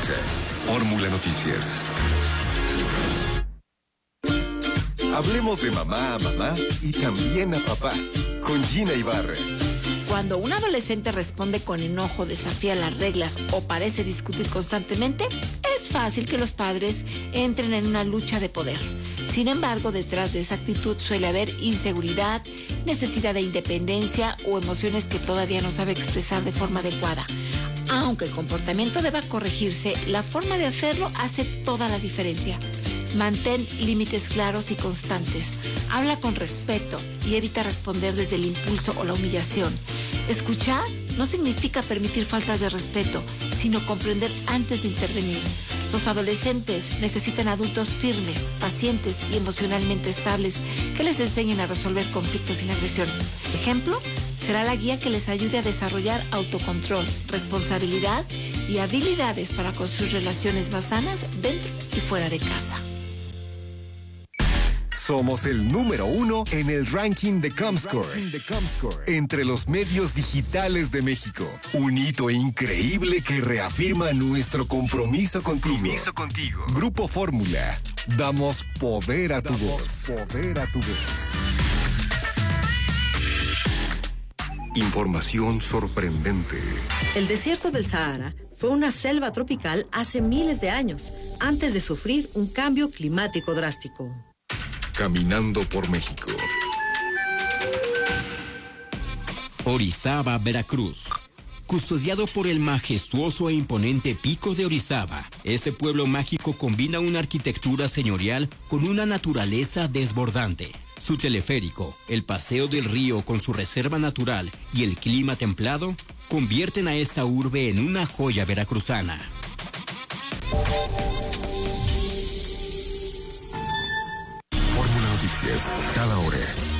casa. Fórmula Noticias. Hablemos de mamá a mamá y también a papá, con Gina Ibarra. Cuando un adolescente responde con enojo, desafía las reglas o parece discutir constantemente, es fácil que los padres entren en una lucha de poder. Sin embargo, detrás de esa actitud suele haber inseguridad, necesidad de independencia o emociones que todavía no sabe expresar de forma adecuada. Aunque el comportamiento deba corregirse, la forma de hacerlo hace toda la diferencia. Mantén límites claros y constantes. Habla con respeto y evita responder desde el impulso o la humillación. Escuchar no significa permitir faltas de respeto, sino comprender antes de intervenir. Los adolescentes necesitan adultos firmes, pacientes y emocionalmente estables que les enseñen a resolver conflictos sin agresión. Ejemplo, será la guía que les ayude a desarrollar autocontrol, responsabilidad y habilidades para construir relaciones más sanas dentro y fuera de casa. Somos el número 1 en el ranking de Comscore entre los medios digitales de México. Un hito increíble que reafirma nuestro compromiso contigo. Grupo Fórmula. Damos poder a tu voz. Información sorprendente. El desierto del Sahara fue una selva tropical hace miles de años, antes de sufrir un cambio climático drástico. Caminando por México. Orizaba, Veracruz. Custodiado por el majestuoso e imponente Pico de Orizaba, este pueblo mágico combina una arquitectura señorial con una naturaleza desbordante. Su teleférico, el paseo del río con su reserva natural y el clima templado convierten a esta urbe en una joya veracruzana. Cada hora.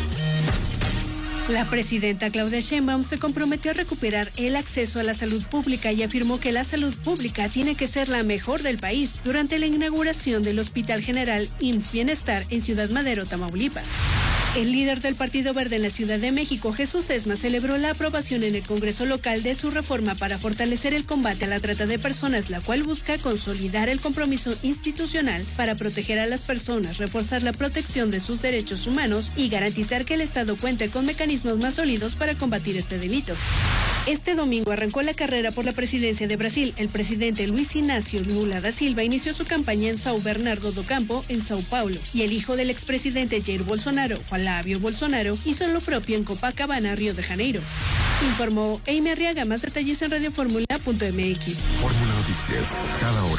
La presidenta Claudia Sheinbaum se comprometió a recuperar el acceso a la salud pública y afirmó que la salud pública tiene que ser la mejor del país durante la inauguración del Hospital General IMSS Bienestar en Ciudad Madero, Tamaulipas. El líder del Partido Verde en la Ciudad de México, Jesús Esma, celebró la aprobación en el Congreso local de su reforma para fortalecer el combate a la trata de personas, la cual busca consolidar el compromiso institucional para proteger a las personas, reforzar la protección de sus derechos humanos y garantizar que el Estado cuente con mecanismos más sólidos para combatir este delito. Este domingo arrancó la carrera por la presidencia de Brasil. El presidente Luis Inácio Lula da Silva inició su campaña en São Bernardo do Campo, en Sao Paulo, y el hijo del expresidente Jair Bolsonaro, Flavio Bolsonaro, hizo lo propio en Copacabana, Río de Janeiro. Informó Amy Arriaga. Más detalles en radioformula.mx. Fórmula Noticias, cada hora.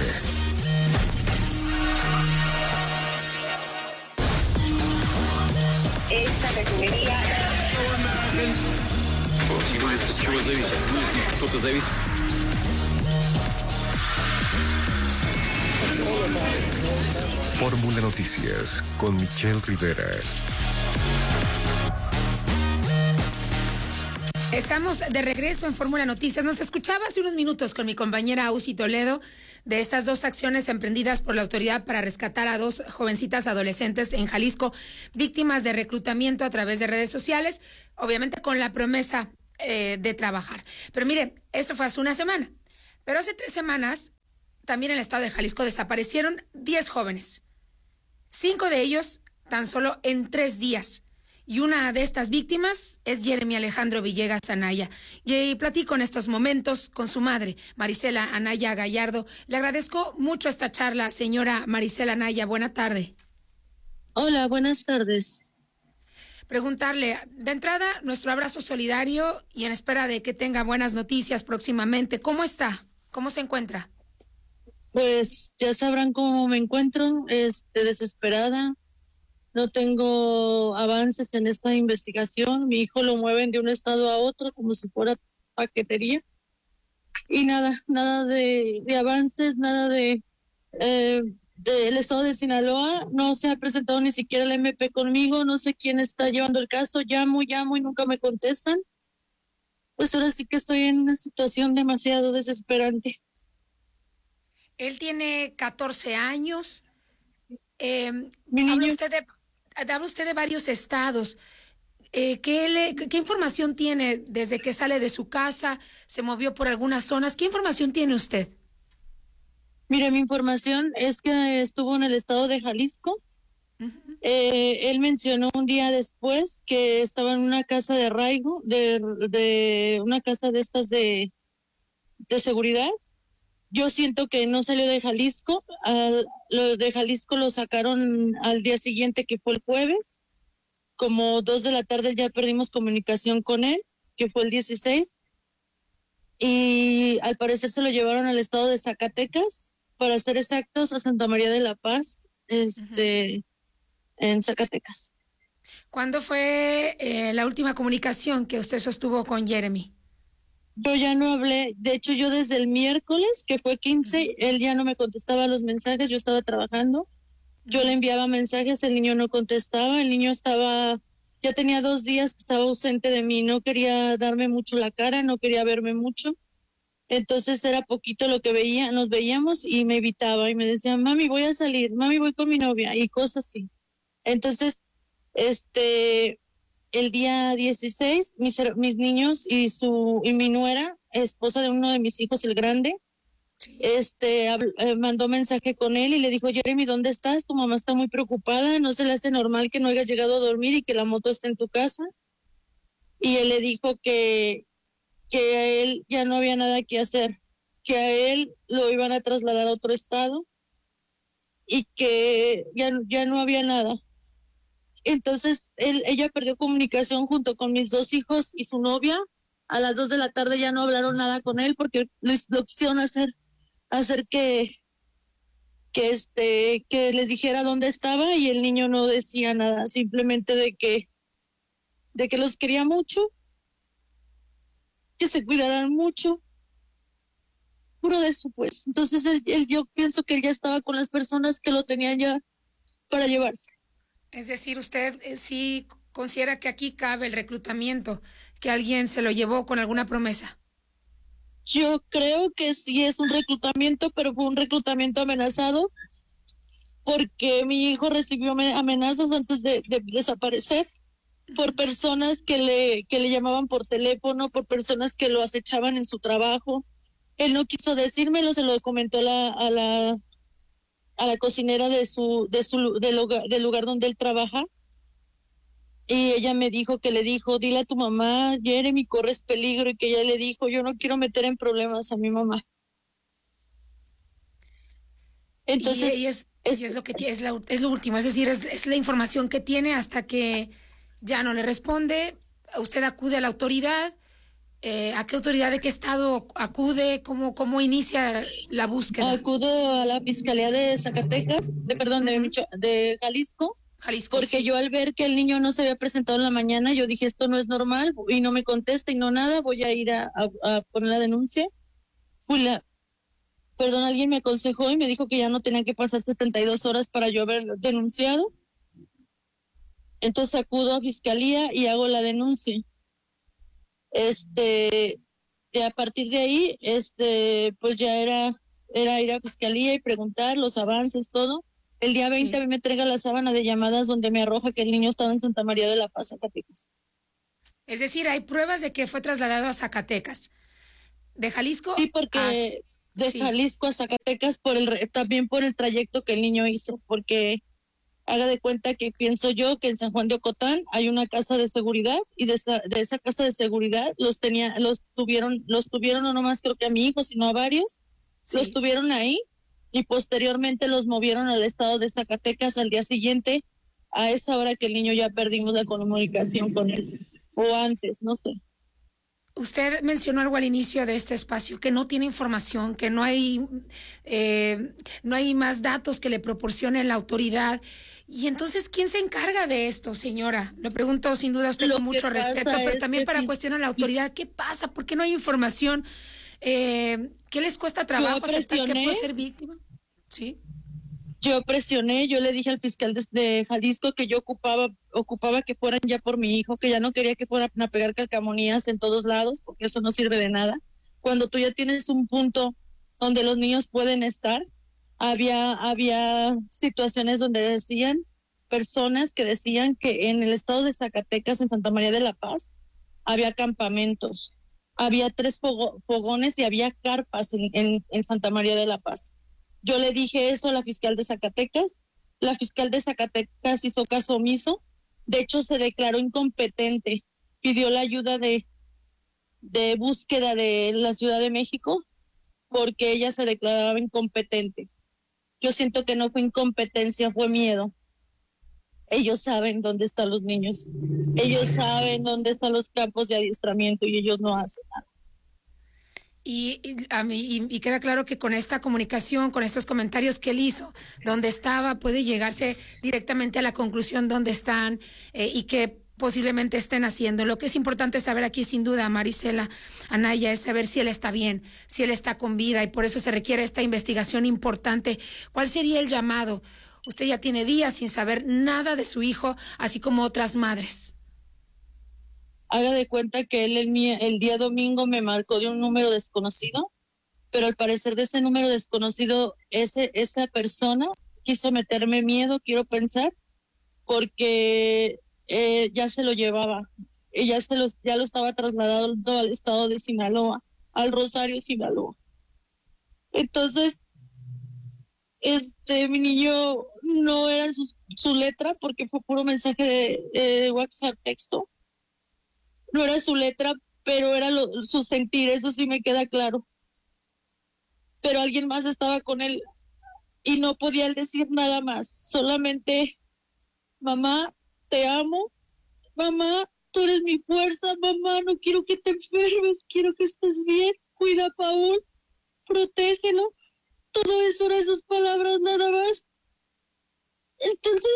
Esta refinería. Fórmula Noticias con Michelle Rivera. Estamos de regreso en Fórmula Noticias. Nos escuchaba hace unos minutos con mi compañera Ausi Toledo de estas dos acciones emprendidas por la autoridad para rescatar a dos jovencitas adolescentes en Jalisco, víctimas de reclutamiento a través de redes sociales, obviamente con la promesa de trabajar. Pero mire, esto fue hace una semana. Pero hace 3 semanas, también en el estado de Jalisco, desaparecieron 10 jóvenes. 5 de ellos tan solo en 3 días. Y una de estas víctimas es Jeremy Alejandro Villegas Anaya. Y platico en estos momentos con su madre, Marisela Anaya Gallardo. Le agradezco mucho esta charla, señora Marisela Anaya. Buena tarde. Hola, buenas tardes. Preguntarle, de entrada, nuestro abrazo solidario y en espera de que tenga buenas noticias próximamente. ¿Cómo está? ¿Cómo se encuentra? Pues ya sabrán cómo me encuentro, desesperada. No tengo avances en esta investigación. Mi hijo lo mueven de un estado a otro como si fuera paquetería. Y nada de avances, nada del estado de Sinaloa. No se ha presentado ni siquiera el MP conmigo. No sé quién está llevando el caso. Llamo y nunca me contestan. Pues ahora sí que estoy en una situación demasiado desesperante. Él tiene 14 años. Habla usted de varios estados. ¿Qué información tiene desde que sale de su casa? ¿Se movió por algunas zonas? ¿Qué información tiene usted? Mira, mi información es que estuvo en el estado de Jalisco. Él mencionó un día después que estaba en una casa de arraigo, de una casa de estas de seguridad. Yo siento que no salió de Jalisco. Lo de Jalisco lo sacaron al día siguiente, que fue el jueves. Como 2 de la tarde ya perdimos comunicación con él, que fue el 16. Y al parecer se lo llevaron al estado de Zacatecas, para ser exactos, a Santa María de la Paz, en Zacatecas. ¿Cuándo fue la última comunicación que usted sostuvo con Jeremy? Yo ya no hablé, de hecho yo desde el miércoles, que fue 15, él ya no me contestaba los mensajes, yo estaba trabajando, yo le enviaba mensajes, el niño no contestaba, el niño ya tenía 2 días que estaba ausente de mí, no quería darme mucho la cara, no quería verme mucho. Entonces era poquito lo que nos veíamos y me evitaba y me decía, mami, voy a salir, mami, voy con mi novia y cosas así. Entonces, el día 16, mis niños y mi nuera, esposa de uno de mis hijos, el grande, sí, mandó mensaje con él y le dijo, Jeremy, ¿dónde estás? Tu mamá está muy preocupada, no se le hace normal que no hayas llegado a dormir y que la moto esté en tu casa. Y él le dijo que a él ya no había nada que hacer, que a él lo iban a trasladar a otro estado y que ya no había nada. Entonces ella perdió comunicación junto con mis 2 hijos y su novia. A las 2 de la tarde ya no hablaron nada con él porque lo quisieron hacer que les dijera dónde estaba, y el niño no decía nada, simplemente de que los quería mucho, que se cuidaran mucho, puro de eso, pues. Entonces yo pienso que él ya estaba con las personas que lo tenían ya para llevarse. Es decir, usted sí considera que aquí cabe el reclutamiento, que alguien se lo llevó con alguna promesa. Yo creo que sí es un reclutamiento, pero fue un reclutamiento amenazado, porque mi hijo recibió amenazas antes de desaparecer, por personas que le llamaban por teléfono, por personas que lo acechaban en su trabajo. Él no quiso decírmelo, se lo comentó a la cocinera del lugar donde él trabaja, y ella me dijo que le dijo, dile a tu mamá, Jeremy, corres peligro, y que ella le dijo, yo no quiero meter en problemas a mi mamá. Entonces es lo que es lo último, es decir, es la información que tiene hasta que ya no le responde. Usted acude a la autoridad. ¿A qué autoridad, de qué estado acude? ¿Cómo inicia la búsqueda? Acudo a la Fiscalía de Zacatecas, de Jalisco, porque sí, yo al ver que el niño no se había presentado en la mañana, yo dije, esto no es normal, y no me contesta y no nada, voy a ir a poner la denuncia. Alguien me aconsejó y me dijo que ya no tenían que pasar 72 horas para yo haber denunciado. Entonces acudo a Fiscalía y hago la denuncia. Y a partir de ahí, pues ya era ir a Fiscalía y preguntar los avances, todo. El día 20 sí, a mí me entrega la sábana de llamadas donde me arroja que el niño estaba en Santa María de la Paz, Zacatecas. Es decir, hay pruebas de que fue trasladado a Zacatecas. ¿De Jalisco? Sí, porque Jalisco a Zacatecas, también por el trayecto que el niño hizo, porque haga de cuenta que pienso yo que en San Juan de Ocotán hay una casa de seguridad, y de esa casa de seguridad los tuvieron no nomás creo que a mi hijo, sino a varios, sí, los tuvieron ahí, y posteriormente los movieron al estado de Zacatecas al día siguiente, a esa hora que el niño ya perdimos la comunicación con él, o antes, no sé. Usted mencionó algo al inicio de este espacio, que no tiene información, que no hay más datos que le proporcione la autoridad. Y entonces, ¿quién se encarga de esto, señora? Lo pregunto sin duda a usted con mucho respeto, pero también para cuestionar a la autoridad. ¿Qué pasa? ¿Por qué no hay información? ¿Qué les cuesta trabajo aceptar que puede ser víctima? Sí. Yo presioné, yo le dije al fiscal de Jalisco que yo ocupaba que fueran ya por mi hijo, que ya no quería que fueran a pegar calcamonías en todos lados, porque eso no sirve de nada. Cuando tú ya tienes un punto donde los niños pueden estar, había situaciones donde decían, personas que decían que en el estado de Zacatecas, en Santa María de la Paz, había campamentos, había 3 fogones y había carpas en Santa María de la Paz, Yo le dije eso a la fiscal de Zacatecas. La fiscal de Zacatecas hizo caso omiso. De hecho, se declaró incompetente. Pidió la ayuda de búsqueda de la Ciudad de México porque ella se declaraba incompetente. Yo siento que no fue incompetencia, fue miedo. Ellos saben dónde están los niños. Ellos saben dónde están los campos de adiestramiento y ellos no hacen nada. Y queda claro que con esta comunicación, con estos comentarios que él hizo, donde estaba, puede llegarse directamente a la conclusión dónde están y que posiblemente estén haciendo. Lo que es importante saber aquí, sin duda, Marisela Anaya, es saber si él está bien, si él está con vida, y por eso se requiere esta investigación importante. ¿Cuál sería el llamado? Usted ya tiene días sin saber nada de su hijo, así como otras madres. Haga de cuenta que él el día domingo me marcó de un número desconocido, pero al parecer de ese número desconocido, esa persona quiso meterme miedo, quiero pensar, porque ya se lo llevaba, ya lo estaba trasladando al estado de Sinaloa, al Rosario, Sinaloa. Entonces, mi niño no era su letra, porque fue puro mensaje de WhatsApp, texto. No era su letra, pero era su sentir, eso sí me queda claro. Pero alguien más estaba con él y no podía decir nada más, solamente: mamá, te amo, mamá, tú eres mi fuerza, mamá, no quiero que te enfermes, quiero que estés bien, cuida a Paul, protégelo. Todo eso eran sus palabras nada más. Entonces,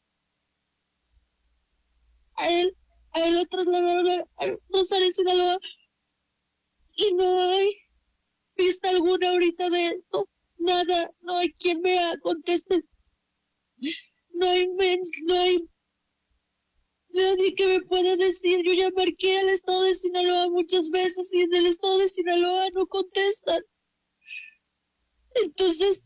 a él lo trasladaron a Rosario, Sinaloa, y no hay pista alguna ahorita de esto, nada, no hay quien me conteste, no hay nadie que me pueda decir. Yo ya marqué al estado de Sinaloa muchas veces y en el estado de Sinaloa no contestan. Entonces,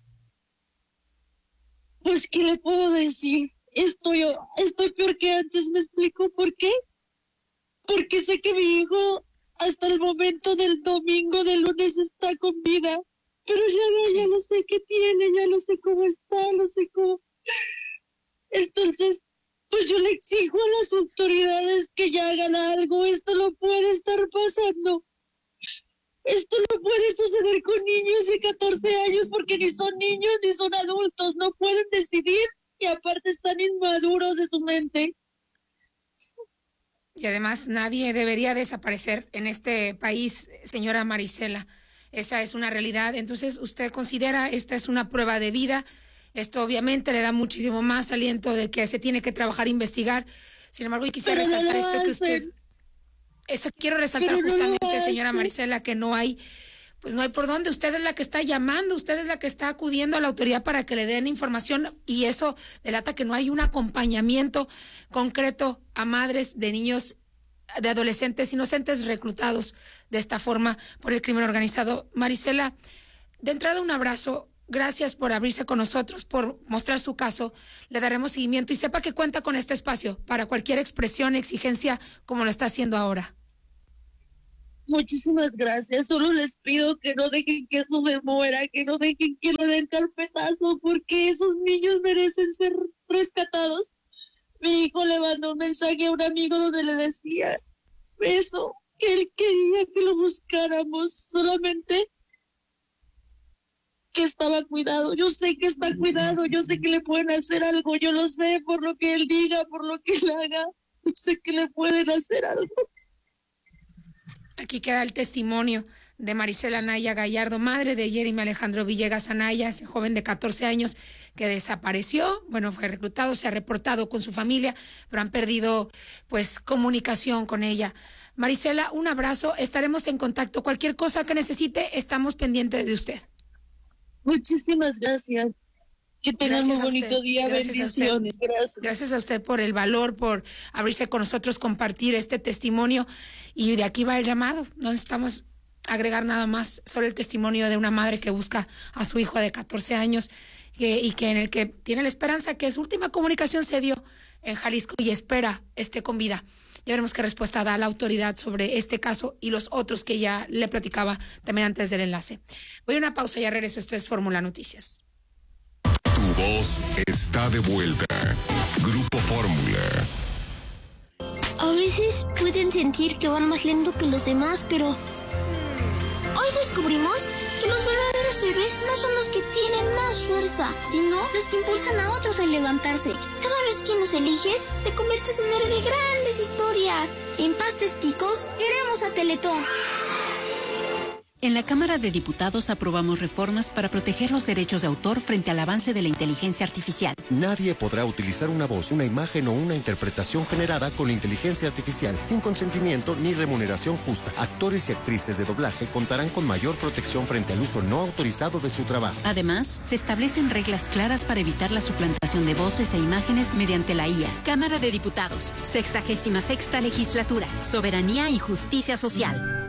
pues, ¿qué le puedo decir? Estoy peor que antes, ¿me explico por qué? Porque sé que mi hijo hasta el momento del domingo, del lunes, está con vida, pero ya no sé qué tiene, ya no sé cómo está, no sé cómo. Entonces, pues yo le exijo a las autoridades que ya hagan algo. Esto no puede estar pasando. Esto no puede suceder con niños de 14 años porque ni son niños ni son adultos, no pueden decidir y aparte están inmaduros de su mente. Y además nadie debería desaparecer en este país, señora Marisela. Esa es una realidad. Entonces, ¿usted considera esta es una prueba de vida? Esto obviamente le da muchísimo más aliento de que se tiene que trabajar e investigar. Sin embargo, yo quisiera resaltar esto que usted... Eso quiero resaltar justamente, señora Marisela, que no hay por dónde. Usted es la que está llamando, usted es la que está acudiendo a la autoridad para que le den información, y eso delata que no hay un acompañamiento concreto a madres de niños, de adolescentes inocentes reclutados de esta forma por el crimen organizado. Marisela, de entrada un abrazo. Gracias por abrirse con nosotros, por mostrar su caso. Le daremos seguimiento y sepa que cuenta con este espacio para cualquier expresión, exigencia, como lo está haciendo ahora. Muchísimas gracias. Solo les pido que no dejen que eso se muera, que no dejen que le den carpetazo, porque esos niños merecen ser rescatados. Mi hijo le mandó un mensaje a un amigo donde le decía eso, que él quería que lo buscáramos, solamente que estaba cuidado. Yo sé que está cuidado, yo sé que le pueden hacer algo, yo lo sé por lo que él diga, por lo que él haga, yo sé que le pueden hacer algo. Aquí queda el testimonio de Marisela Anaya Gallardo, madre de Jeremy Alejandro Villegas Anaya, ese joven de 14 años que desapareció. Bueno, fue reclutado, se ha reportado con su familia, pero han perdido comunicación con ella. Marisela, un abrazo, estaremos en contacto. Cualquier cosa que necesite, estamos pendientes de usted. Muchísimas gracias. Que tengan un bonito día. Bendiciones. Gracias. Gracias a usted por el valor, por abrirse con nosotros, compartir este testimonio. Y de aquí va el llamado. No necesitamos agregar nada más, solo el testimonio de una madre que busca a su hijo de 14 años y que en el que tiene la esperanza que su última comunicación se dio en Jalisco y espera esté con vida. Ya veremos qué respuesta da la autoridad sobre este caso y los otros que ya le platicaba también antes del enlace. Voy a una pausa y ya regreso. Esto es Fórmula Noticias. voz está de vuelta. Grupo Fórmula. A veces pueden sentir que van más lento que los demás, pero hoy descubrimos que los verdaderos héroes no son los que tienen más fuerza, sino los que impulsan a otros a levantarse. Cada vez que nos eliges, te conviertes en héroe de grandes historias. En Pastes Quicos queremos a Teletón. En la Cámara de Diputados aprobamos reformas para proteger los derechos de autor frente al avance de la inteligencia artificial. Nadie podrá utilizar una voz, una imagen o una interpretación generada con inteligencia artificial sin consentimiento ni remuneración justa. Actores y actrices de doblaje contarán con mayor protección frente al uso no autorizado de su trabajo. Además, se establecen reglas claras para evitar la suplantación de voces e imágenes mediante la IA. Cámara de Diputados, 66ª Legislatura, Soberanía y Justicia Social.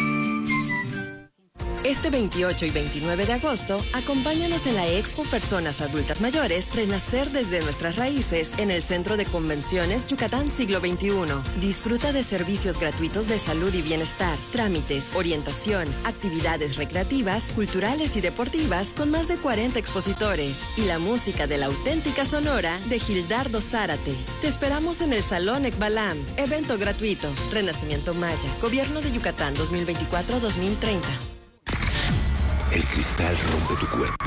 Este 28 y 29 de agosto, acompáñanos en la Expo Personas Adultas Mayores, Renacer desde nuestras raíces, en el Centro de Convenciones Yucatán Siglo XXI. Disfruta de servicios gratuitos de salud y bienestar, trámites, orientación, actividades recreativas, culturales y deportivas con más de 40 expositores y la música de la auténtica Sonora de Gildardo Zárate. Te esperamos en el Salón Ekbalam, evento gratuito, Renacimiento Maya, Gobierno de Yucatán 2024-2030. El cristal rompe tu cuerpo.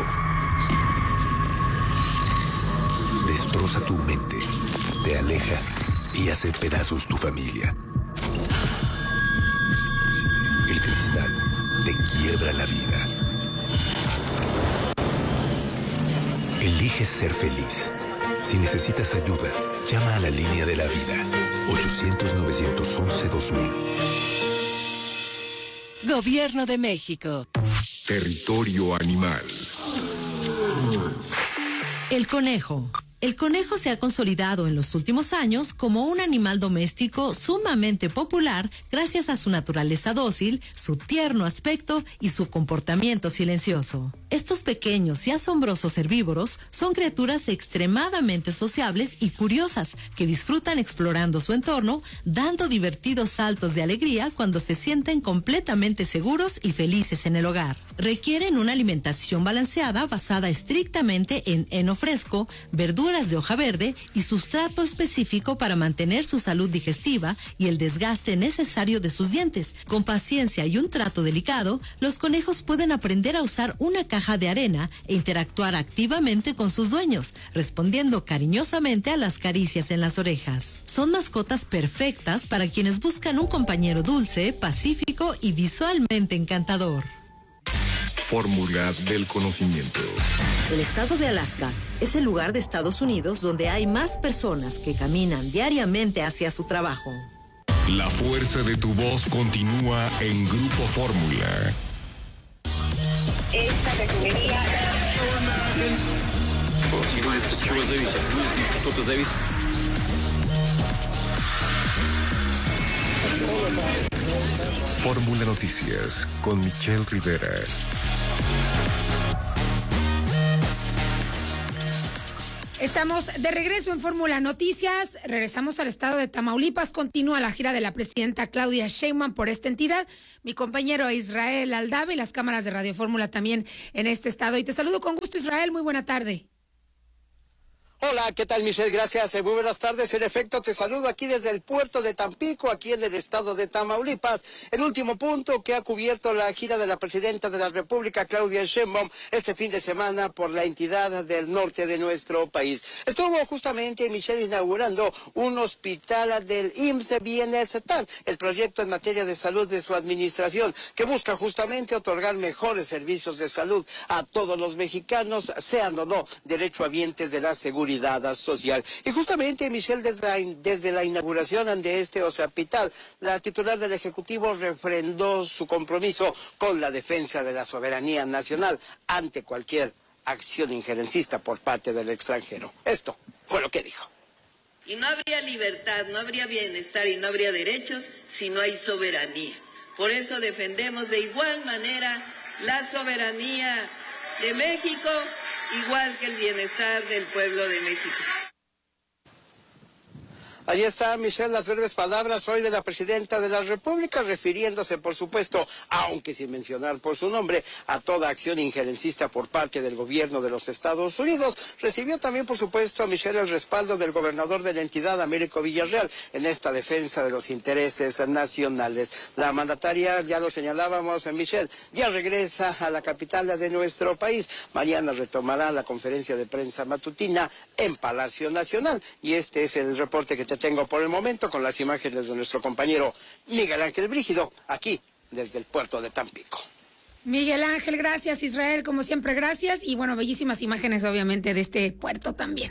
Destroza tu mente. Te aleja y hace pedazos tu familia. El cristal te quiebra la vida. Elige ser feliz. Si necesitas ayuda, llama a la línea de la vida. 800-911-2000. Gobierno de México. Territorio animal. El conejo. El conejo se ha consolidado en los últimos años como un animal doméstico sumamente popular gracias a su naturaleza dócil, su tierno aspecto y su comportamiento silencioso. Estos pequeños y asombrosos herbívoros son criaturas extremadamente sociables y curiosas que disfrutan explorando su entorno, dando divertidos saltos de alegría cuando se sienten completamente seguros y felices en el hogar. Requieren una alimentación balanceada basada estrictamente en heno fresco, verduras de hoja verde y sustrato específico para mantener su salud digestiva y el desgaste necesario de sus dientes. Con paciencia y un trato delicado, los conejos pueden aprender a usar una caja de arena e interactuar activamente con sus dueños, respondiendo cariñosamente a las caricias en las orejas. Son mascotas perfectas para quienes buscan un compañero dulce, pacífico y visualmente encantador. Fórmula del conocimiento. El estado de Alaska es el lugar de Estados Unidos donde hay más personas que caminan diariamente hacia su trabajo. La fuerza de tu voz continúa en Grupo Fórmula. Esta refinería... Fórmula Noticias con Michelle Rivera. Estamos de regreso en Fórmula Noticias. Regresamos al estado de Tamaulipas. Continúa la gira de la presidenta Claudia Sheinbaum por esta entidad. Mi compañero Israel Aldave y las cámaras de Radio Fórmula también en este estado. Y te saludo con gusto, Israel. Muy buena tarde. Hola, ¿qué tal, Michelle? Gracias, muy buenas tardes. En efecto, te saludo aquí desde el puerto de Tampico, aquí en el estado de Tamaulipas. El último punto que ha cubierto la gira de la presidenta de la República, Claudia Sheinbaum, este fin de semana por la entidad del norte de nuestro país. Estuvo justamente, Michelle, inaugurando un hospital del IMSS Bienestar, el proyecto en materia de salud de su administración, que busca justamente otorgar mejores servicios de salud a todos los mexicanos, sean o no derechohabientes de la seguridad social. Y justamente, Michelle, desde la inauguración de este hospital, la titular del Ejecutivo refrendó su compromiso con la defensa de la soberanía nacional ante cualquier acción injerencista por parte del extranjero. Esto fue lo que dijo. Y no habría libertad, no habría bienestar y no habría derechos si no hay soberanía. Por eso defendemos de igual manera la soberanía de México, igual que el bienestar del pueblo de México. Ahí está, Michelle, las breves palabras hoy de la presidenta de la República, refiriéndose, por supuesto, aunque sin mencionar por su nombre, a toda acción injerencista por parte del gobierno de los Estados Unidos. Recibió también, por supuesto, Michelle, el respaldo del gobernador de la entidad, Américo Villarreal, en esta defensa de los intereses nacionales. La mandataria, ya lo señalábamos, Michelle, ya regresa a la capital de nuestro país. Mañana retomará la conferencia de prensa matutina en Palacio Nacional. Y este es el reporte que te tengo por el momento, con las imágenes de nuestro compañero Miguel Ángel Brígido, aquí desde el puerto de Tampico. Miguel Ángel, gracias. Israel, como siempre, gracias. Y bueno, bellísimas imágenes, obviamente, de este puerto también.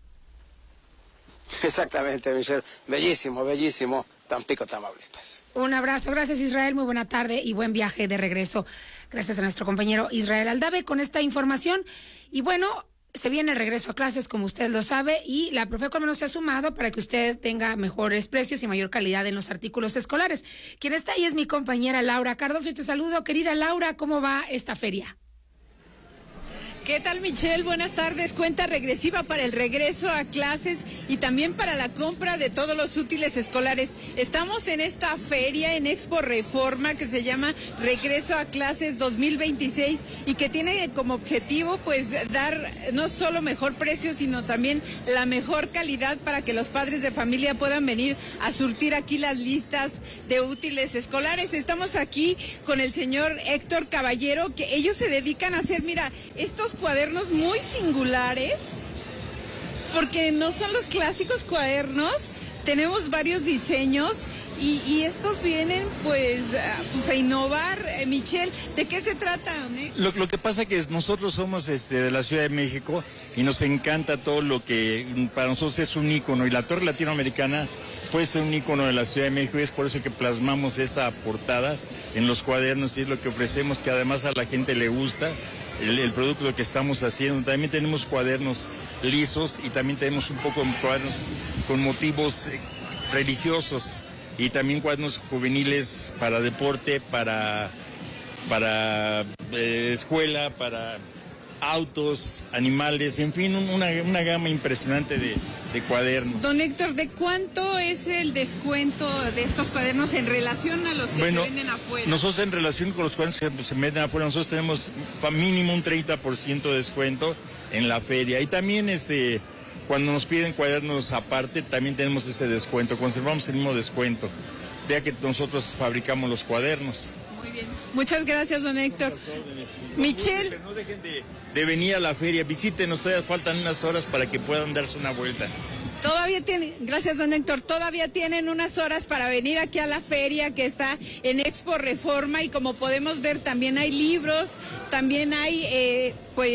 Exactamente, Michelle. Bellísimo, bellísimo. Tampico, Tamaulipas. Un abrazo. Gracias, Israel. Muy buena tarde y buen viaje de regreso. Gracias a nuestro compañero Israel Aldave con esta información. Y bueno, se viene el regreso a clases, como usted lo sabe, y la Profeco al menos se ha sumado para que usted tenga mejores precios y mayor calidad en los artículos escolares. Quien está ahí es mi compañera Laura Cardoso y te saludo. Querida Laura, ¿cómo va esta feria? ¿Qué tal, Michelle? Buenas tardes. Cuenta regresiva para el regreso a clases y también para la compra de todos los útiles escolares. Estamos en esta feria en Expo Reforma que se llama Regreso a Clases 2026 y que tiene como objetivo pues dar no solo mejor precio, sino también la mejor calidad para que los padres de familia puedan venir a surtir aquí las listas de útiles escolares. Estamos aquí con el señor Héctor Caballero, que ellos se dedican a hacer, mira, estos cuadernos muy singulares, porque no son los clásicos cuadernos, tenemos varios diseños y estos vienen pues a innovar. Michelle, ¿de qué se trata? Lo que pasa es que nosotros somos de la Ciudad de México y nos encanta todo lo que para nosotros es un ícono, y la Torre Latinoamericana puede ser un ícono de la Ciudad de México, y es por eso que plasmamos esa portada en los cuadernos y es lo que ofrecemos, que además a la gente le gusta el producto que estamos haciendo. También tenemos cuadernos lisos y también tenemos un poco de cuadernos con motivos religiosos y también cuadernos juveniles para deporte, para escuela, para autos, animales, en fin, una gama impresionante de cuadernos. Don Héctor, ¿de cuánto es el descuento de estos cuadernos en relación a los que se venden afuera? Nosotros en relación con los cuadernos que se venden afuera, nosotros tenemos mínimo un 30% de descuento en la feria. Y también cuando nos piden cuadernos aparte, también tenemos ese descuento, conservamos el mismo descuento, ya que nosotros fabricamos los cuadernos. Muy bien. Muchas gracias, don Héctor. Michelle. No dejen de venir a la feria, visítenos, faltan unas horas para que puedan darse una vuelta. Gracias, don Héctor, todavía tienen unas horas para venir aquí a la feria que está en Expo Reforma, y como podemos ver también hay libros, también hay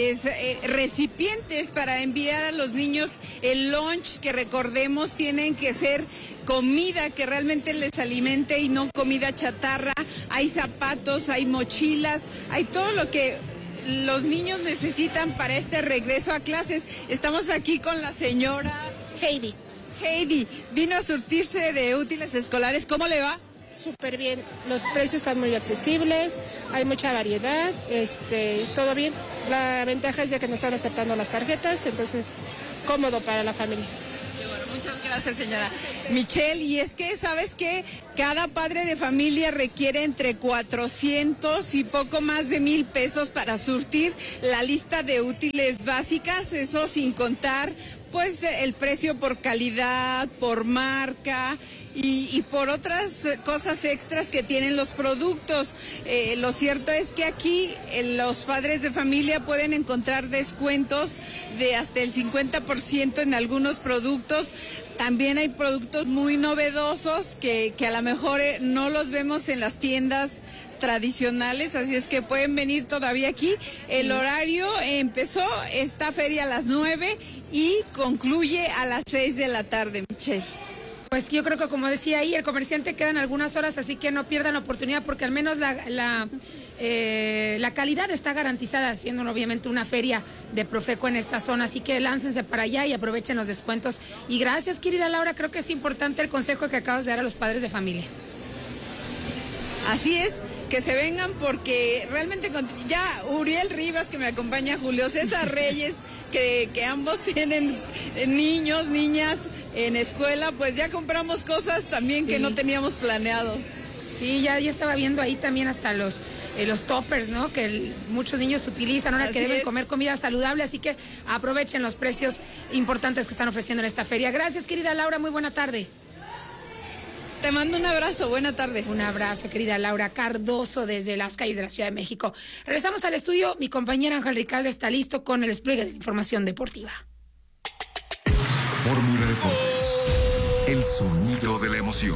recipientes para enviar a los niños el lunch, que recordemos tienen que ser comida que realmente les alimente y no comida chatarra. Hay zapatos, hay mochilas, hay todo lo que los niños necesitan para este regreso a clases. Estamos aquí con la señora Heidi. Heidi, vino a surtirse de útiles escolares. ¿Cómo le va? Súper bien. Los precios son muy accesibles, hay mucha variedad, todo bien. La ventaja es de que nos están aceptando las tarjetas, entonces cómodo para la familia. Muchas gracias, señora Michelle. Y es que, ¿sabes qué? Cada padre de familia requiere entre 400 y poco más de 1,000 pesos para surtir la lista de útiles básicas, eso sin contar pues el precio por calidad, por marca y por otras cosas extras que tienen los productos. Lo cierto es que aquí los padres de familia pueden encontrar descuentos de hasta el 50% en algunos productos. También hay productos muy novedosos que a lo mejor no los vemos en las tiendas tradicionales, así es que pueden venir todavía aquí. El horario empezó esta feria a las 9 y concluye a las 6 de la tarde, Michelle. Pues yo creo que, como decía ahí, el comerciante quedan algunas horas, así que no pierdan la oportunidad, porque al menos la calidad está garantizada, siendo obviamente una feria de Profeco en esta zona, así que láncense para allá y aprovechen los descuentos. Y gracias, querida Laura, creo que es importante el consejo que acabas de dar a los padres de familia. Así es, que se vengan, porque realmente ya Uriel Rivas, que me acompaña, Julio César Reyes, que ambos tienen niños, niñas, en escuela, pues ya compramos cosas también que no teníamos planeado. Sí, ya estaba viendo ahí también hasta los toppers, ¿no? Que muchos niños utilizan ahora que deben comer comida saludable, así que aprovechen los precios importantes que están ofreciendo en esta feria. Gracias, querida Laura, muy buena tarde. Te mando un abrazo, buena tarde. Un abrazo, querida Laura Cardoso, desde las calles de la Ciudad de México. Regresamos al estudio, mi compañera Ángel Ricalde está listo con el despliegue de la información deportiva. Fórmula Deportes, el sonido de la emoción.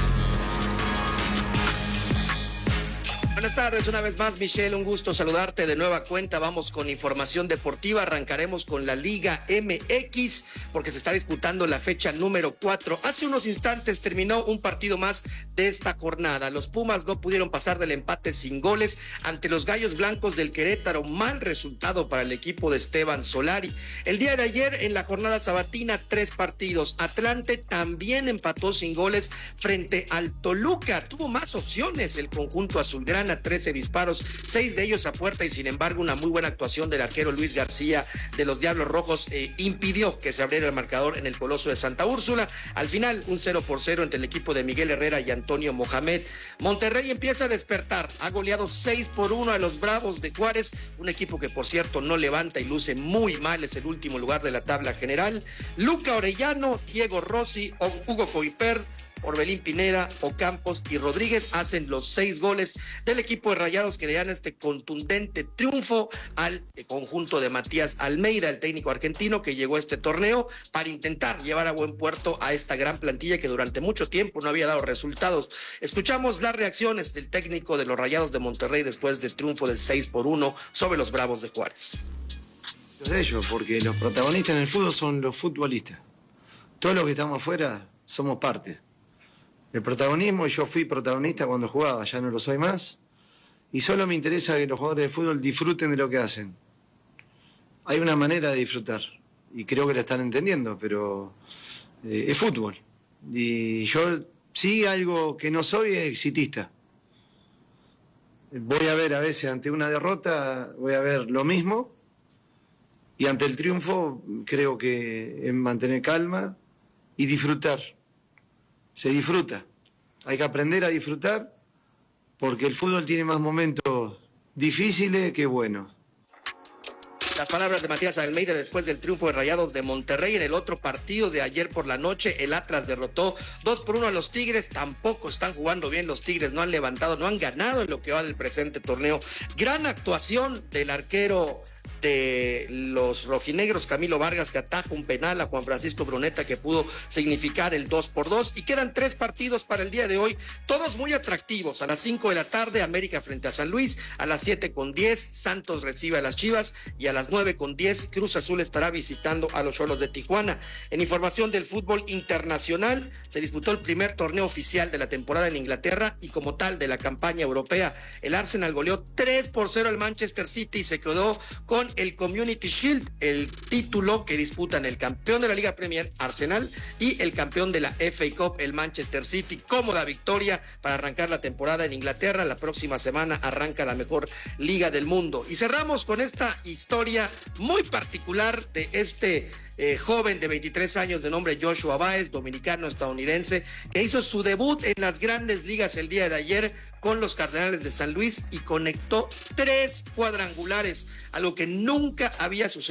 Buenas tardes, una vez más, Michelle, un gusto saludarte de nueva cuenta. Vamos con información deportiva, arrancaremos con la Liga MX, porque se está disputando la fecha número 4. Hace unos instantes terminó un partido más de esta jornada. Los Pumas no pudieron pasar del empate sin goles ante los Gallos Blancos del Querétaro. Mal resultado para el equipo de Esteban Solari. El día de ayer, en la jornada sabatina, 3 partidos. Atlante también empató sin goles frente al Toluca. Tuvo más opciones el conjunto azulgrana, 13 disparos, 6 de ellos a puerta, y sin embargo una muy buena actuación del arquero Luis García de los Diablos Rojos impidió que se abriera el marcador en el Coloso de Santa Úrsula. Al final, un 0-0 entre el equipo de Miguel Herrera y Antonio Mohamed. Monterrey empieza a despertar, ha goleado 6-1 a los Bravos de Juárez, un equipo que por cierto no levanta y luce muy mal, es el último lugar de la tabla general. Luca Orellano, Diego Rossi, Hugo Coiper, Orbelín Pineda, Ocampos y Rodríguez hacen los 6 goles del equipo de Rayados, que le dan este contundente triunfo al conjunto de Matías Almeida, el técnico argentino que llegó a este torneo para intentar llevar a buen puerto a esta gran plantilla que durante mucho tiempo no había dado resultados. Escuchamos las reacciones del técnico de los Rayados de Monterrey después del triunfo del 6-1 sobre los Bravos de Juárez. De ellos, porque los protagonistas en el fútbol son los futbolistas. Todos los que estamos afuera somos parte. El protagonismo, yo fui protagonista cuando jugaba, ya no lo soy más, y solo me interesa que los jugadores de fútbol disfruten de lo que hacen. Hay una manera de disfrutar, y creo que la están entendiendo, pero es fútbol. Y yo sí, algo que no soy es exitista. Voy a ver a veces ante una derrota, voy a ver lo mismo, y ante el triunfo creo que es mantener calma y disfrutar. Se disfruta, hay que aprender a disfrutar, porque el fútbol tiene más momentos difíciles que buenos. Las palabras de Matías Almeida después del triunfo de Rayados de Monterrey. En el otro partido de ayer por la noche, el Atlas derrotó 2-1 a los Tigres. Tampoco están jugando bien los Tigres, no han levantado, no han ganado en lo que va del presente torneo. Gran actuación del arquero de los rojinegros, Camilo Vargas, que ataja un penal a Juan Francisco Bruneta que pudo significar el 2-2, y quedan 3 partidos para el día de hoy, todos muy atractivos. A las 5 de la tarde, América frente a San Luis, a las 7:10, Santos recibe a las Chivas, y a las 9:10, Cruz Azul estará visitando a los Xolos de Tijuana. En información del fútbol internacional, se disputó el primer torneo oficial de la temporada en Inglaterra, y como tal de la campaña europea. El Arsenal goleó 3-0 al Manchester City y se quedó con el Community Shield, el título que disputan el campeón de la Liga Premier, Arsenal, y el campeón de la FA Cup, el Manchester City. Cómoda victoria para arrancar la temporada en Inglaterra. La próxima semana arranca la mejor liga del mundo. Y cerramos con esta historia muy particular de este joven de 23 años de nombre Joshua Báez, dominicano-estadounidense, que hizo su debut en las grandes ligas el día de ayer con los Cardenales de San Luis y conectó 3 cuadrangulares, algo que nunca había sucedido